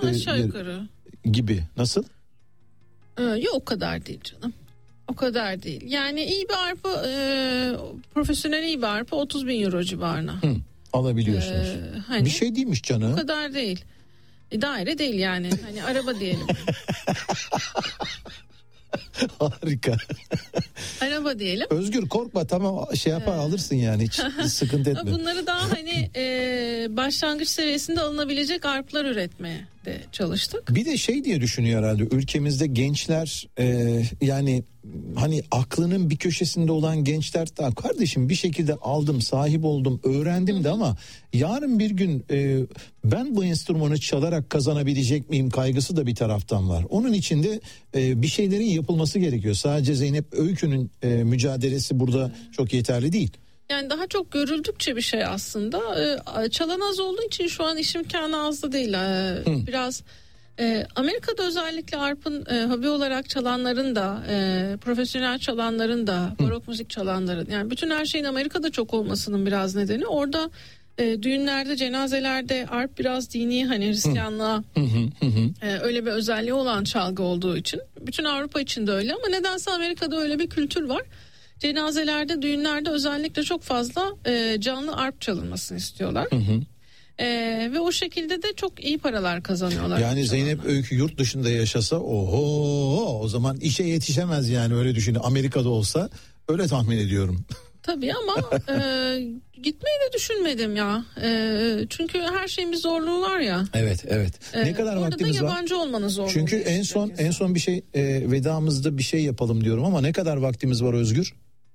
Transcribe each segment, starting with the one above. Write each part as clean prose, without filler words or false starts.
aşağı yukarı gibi. Nasıl? Yok o kadar değil canım. O kadar değil. Yani iyi bir arpa, profesyonel iyi bir arpa 30.000 euro civarına. Alabiliyorsunuz. Hani, bir şey değilmiş canım. O kadar değil. Daire değil yani. Hani araba diyelim. Harika. Araba diyelim. Özgür korkma, tamam şey yapar alırsın yani, hiç sıkıntı etme. Bunları daha hani başlangıç seviyesinde alınabilecek arplar üretmeye de çalıştık. Bir de şey diye düşünüyor herhalde ülkemizde gençler, yani hani aklının bir köşesinde olan gençler, daha kardeşim bir şekilde aldım, sahip oldum, öğrendim de ama yarın bir gün ben bu enstrümanı çalarak kazanabilecek miyim kaygısı da bir taraftan var. Onun için de bir şeylerin yapılması gerekiyor. Sadece Zeynep Öykü'nün mücadelesi burada çok yeterli değil. Yani daha çok görüldükçe bir şey aslında. Çalan az olduğu için şu an iş imkanı az da değil. Biraz Amerika'da özellikle arpın hobi olarak çalanların da, profesyonel çalanların da, barok müzik çalanların, yani bütün her şeyin Amerika'da çok olmasının biraz nedeni orada düğünlerde, cenazelerde arp biraz dini, hani Hristiyanlığa öyle bir özelliği olan çalgı olduğu için. Bütün Avrupa için de öyle ama nedense Amerika'da öyle bir kültür var. Cenazelerde, düğünlerde özellikle çok fazla canlı arp çalınmasını istiyorlar. Ve o şekilde de çok iyi paralar kazanıyorlar. Yani Zeynep Öykü yurt dışında yaşasa o zaman işe yetişemez yani, öyle düşün. Amerika'da olsa öyle tahmin ediyorum. Tabii ama gitmeyi de düşünmedim ya. Çünkü her şeyin bir zorluğu var ya. Evet. Ne kadar vaktimiz var? Orada da yabancı olmanın zorluğu. Çünkü en son bir şey, vedamızda bir şey yapalım diyorum ama ne kadar vaktimiz var Özgür?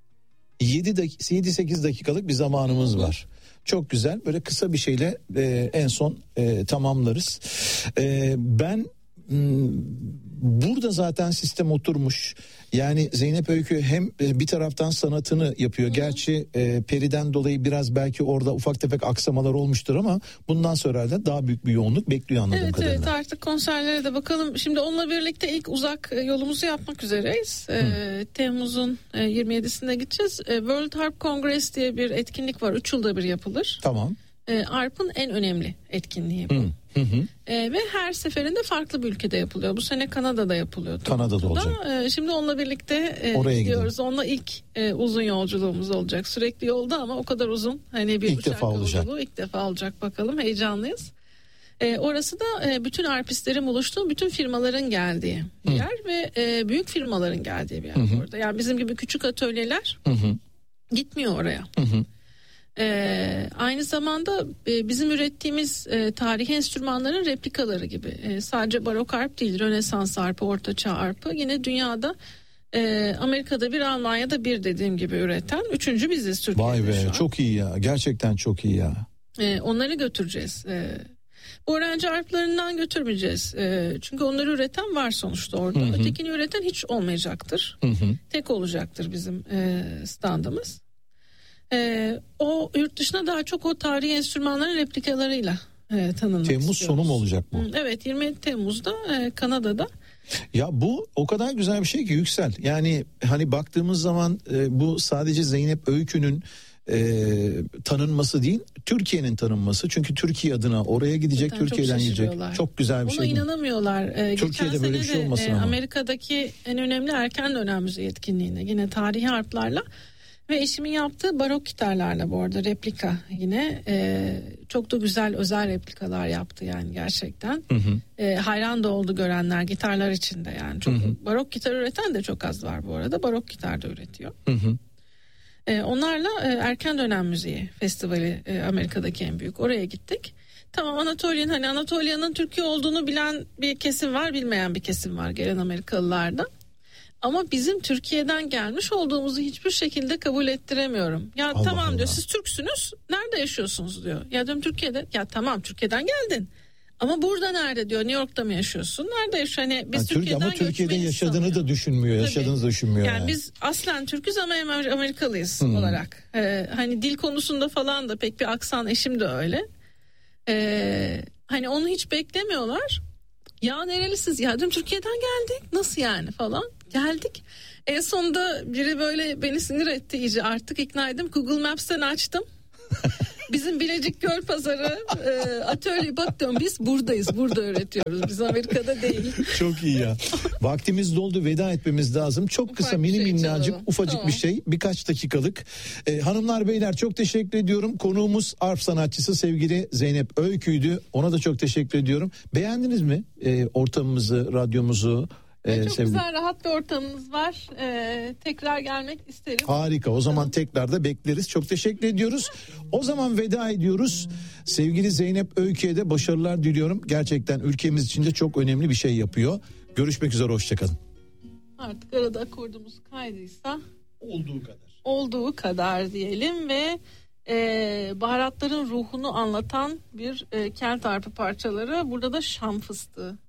7-8 dakikalık bir zamanımız var. Çok güzel, böyle kısa bir şeyle en son tamamlarız. Ben burada zaten sistem oturmuş. Yani Zeynep Öykü hem bir taraftan sanatını yapıyor. Gerçi Peri'den dolayı biraz belki orada ufak tefek aksamalar olmuştur ama bundan sonra da daha büyük bir yoğunluk bekliyor anladığım kadarıyla. Evet, artık konserlere de bakalım. Şimdi onunla birlikte ilk uzak yolumuzu yapmak üzereyiz. Temmuz'un 27'sinde gideceğiz. World Harp Congress diye bir etkinlik var. 3 yılda bir yapılır. Tamam. Arp'ın en önemli etkinliği bu. Ve her seferinde farklı bir ülkede yapılıyor. Bu sene Kanada'da yapılıyor. Kanada'da olacak. Şimdi onunla birlikte gidiyoruz. Onunla ilk uzun yolculuğumuz olacak. Sürekli yolda ama o kadar uzun. Hani bir ilk defa olacak. İlk defa olacak, bakalım, heyecanlıyız. Orası da bütün arpistlerin buluştuğu, bütün firmaların geldiği bir yer ve büyük firmaların geldiği bir yer orada. Yani bizim gibi küçük atölyeler gitmiyor oraya. Aynı zamanda bizim ürettiğimiz tarihi enstrümanların replikaları gibi. Sadece barok arp değil, Rönesans arpı, ortaçağ arpı, yine dünyada Amerika'da bir, Almanya'da bir, dediğim gibi üreten 3. biziz Türkiye'de. Vay be, çok iyi ya, gerçekten çok iyi ya. Onları götüreceğiz. Bu öğrenci arplarından götürmeyeceğiz. Çünkü onları üreten var sonuçta orada. Ötekini üreten hiç olmayacaktır. Tek olacaktır bizim standımız. O yurt dışına daha çok o tarihi enstrümanların replikalarıyla tanınmak Temmuz istiyoruz. sonu mu olacak bu? Evet, 27 Temmuz'da Kanada'da. Ya bu o kadar güzel bir şey ki Yüksel. Yani hani baktığımız zaman bu sadece Zeynep Öykü'nün tanınması değil, Türkiye'nin tanınması. Çünkü Türkiye adına oraya gidecek, zaten Türkiye'den yiyecek. Çok güzel bir şey. Ona inanamıyorlar. Türkiye'de böyle bir şey olmasın ama. Amerika'daki en önemli erken dönem müziği etkinliğine, yine tarihi harplarla ve eşimin yaptığı barok gitarlarla, bu arada replika yine çok da güzel özel replikalar yaptı yani gerçekten. Hayran da oldu görenler, gitarlar içinde yani. Çok barok gitar üreten de çok az var bu arada. Barok gitar da üretiyor. Onlarla erken dönem müziği festivali, Amerika'daki en büyük, oraya gittik. Tamam, Anatolia'nın Türkiye olduğunu bilen bir kesim var, bilmeyen bir kesim var gelen Amerikalılarda. Ama bizim Türkiye'den gelmiş olduğumuzu hiçbir şekilde kabul ettiremiyorum. Ya Allah tamam Allah. diyor, siz Türksünüz, nerede yaşıyorsunuz diyor. Ya diyorum Türkiye'de. Ya tamam, Türkiye'den geldin. Ama burada nerede diyor, New York'ta mı yaşıyorsun? Nerede yaşıyorsun? Hani biz Türkiye'den ama Türkiye'de yaşadığını sanıyor. da düşünmüyor. Yaşadığınızı da düşünmüyor. Yani biz aslen Türk'üz ama Amerikalıyız olarak. Hani dil konusunda falan da pek bir aksan, eşim de öyle. Hani onu hiç beklemiyorlar. Ya nerelisiniz? Ya diyorum Türkiye'den geldik. Nasıl yani falan. Geldik. En sonunda biri böyle beni sinir etti iyice. Artık ikna ettim. Google Maps'ten açtım. Bizim Bilecik Gölpazarı atölye bak diyorum, biz buradayız, burada öğretiyoruz, biz Amerika'da değil. Çok iyi ya. Vaktimiz doldu, veda etmemiz lazım. Çok kısa, mini minnacık, ufacık bir şey, birkaç dakikalık. Hanımlar beyler, çok teşekkür ediyorum. Konuğumuz arp sanatçısı sevgili Zeynep Öykü'ydü. Ona da çok teşekkür ediyorum. Beğendiniz mi ortamımızı, radyomuzu? Çok güzel, rahat bir ortamımız var. Tekrar gelmek isterim. Harika. O zaman tekrar da bekleriz. Çok teşekkür ediyoruz. O zaman veda ediyoruz. Sevgili Zeynep Öykü'ye de başarılar diliyorum. Gerçekten ülkemiz için de çok önemli bir şey yapıyor. Görüşmek üzere. Hoşçakalın. Artık arada akordumuz kaydıysa olduğu kadar diyelim ve baharatların ruhunu anlatan bir kent arpı parçaları. Burada da Şam fıstığı